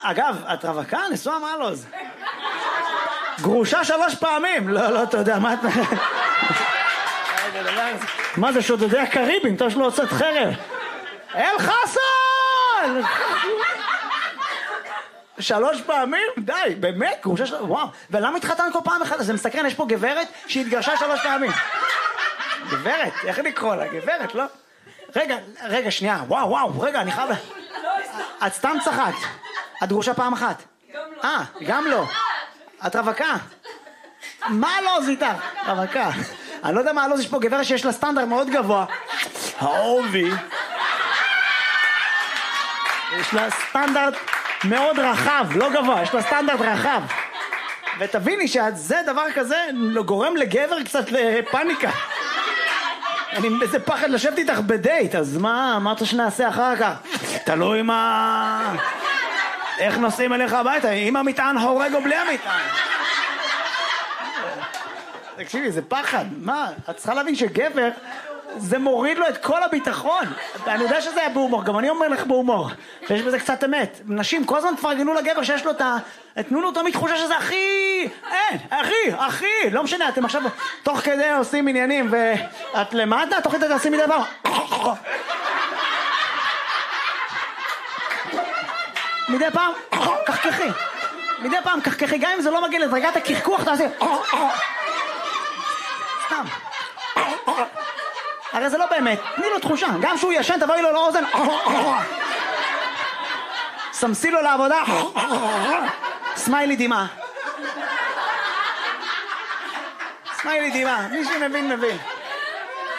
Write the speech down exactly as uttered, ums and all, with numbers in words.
אגב, את רווקה? נשואה מה לא זה? גרושה שלוש פעמים. לא, לא, אתה יודע, מה את... מה זה, שודדי הקריבים? אתה יש לו הוצאת חרב. אל חסן! שלוש פעמים? די, באמת? גרושה שלוש... וואו. ולמה התחתן כל פעם אחת? זה מסקרן, יש פה גברת שהתגרשה שלוש פעמים. גברת, איך לקרוא לה? גברת, לא? רגע, רגע, שנייה. וואו, וואו, רגע, אני חייב... את סתם צחקת. את גרושה פעם אחת? גם לא. אה, גם לא. את רווקה? מה לא זיתה? רווקה. אני לא יודע מה לא זה, יש פה גברת שיש לה סטנדרט מאוד גבוה. האובי. יש לה סטנדרט מאוד רחב, לא גבוה, יש לה סטנדרט רחב. ותביני שזה דבר כזה גורם לגבר קצת לפאניקה. אני איזה פחד לשבת איתך בדייט, אז מה, מה אתה שנעשה אחר כך? תלוי מה... איך נוסעים אליך הביתה, עם המטען הורג או בלי המטען? תקשיבי, זה פחד, מה? את צריכה להבין שגבר, זה מוריד לו את כל הביטחון. אני יודע שזה היה בהומור, גם אני אומר לך בהומור, שיש בזה קצת אמת. נשים כל הזמן תפרגנו לגבר שיש לו את ה... תנו לו תמיד תחושה שזה הכי... אין, הכי, הכי, לא משנה, אתם עכשיו תוך כדי עושים עניינים, ואת למטה, תוך כדי תעשים מדי דבר. מדי פעם, קחקחי. מדי פעם קחקחי, גם אם זה לא מגיע לדרגת הקרקוח, תעשי... סתם. הרי זה לא באמת, תני לו תחושה. גם שהוא ישן, תבואי לו לאוזן. סמסי לו לעבודה. סמיילי דימה. סמיילי דימה. מי שמבין, מבין.